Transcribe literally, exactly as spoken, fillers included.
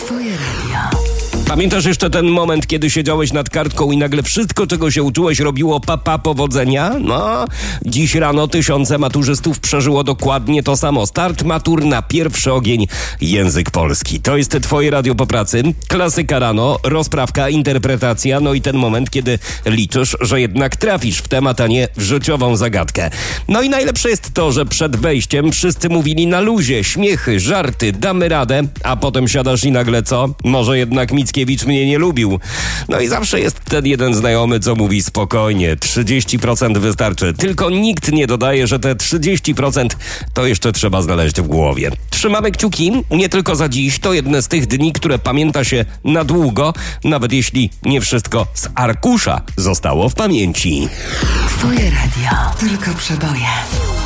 Twoje radio. Pamiętasz jeszcze ten moment, kiedy siedziałeś nad kartką i nagle wszystko, czego się uczyłeś, robiło papa powodzenia? No, dziś rano tysiące maturzystów przeżyło dokładnie to samo. Start matur na pierwszy ogień, język polski. To jest Twoje radio po pracy, klasyka rano, rozprawka, interpretacja, no i ten moment, kiedy liczysz, że jednak trafisz w temat, a nie w życiową zagadkę. No i najlepsze jest to, że przed wejściem wszyscy mówili na luzie, śmiechy, żarty, damy radę, a potem siadasz i nagle co? Może jednak Mickiewicz mnie nie lubił. No i zawsze jest ten jeden znajomy, co mówi spokojnie, trzydzieści procent wystarczy. Tylko nikt nie dodaje, że te trzydzieści procent to jeszcze trzeba znaleźć w głowie. Trzymamy kciuki, nie tylko za dziś, to jedne z tych dni, które pamięta się na długo, nawet jeśli nie wszystko z arkusza zostało w pamięci. Twoje radio. Tylko przeboje.